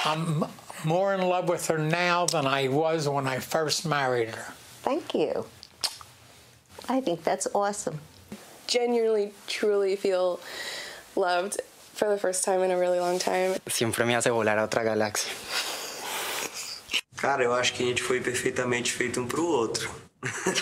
I'm more in love with her now than I was when I first married her. Thank you. I think that's awesome. Genuinely, truly feel loved for the first time in a really long time. Siempre me hace volar a otra galaxia. Cara, eu acho que a gente foi perfeitamente feito um pro outro.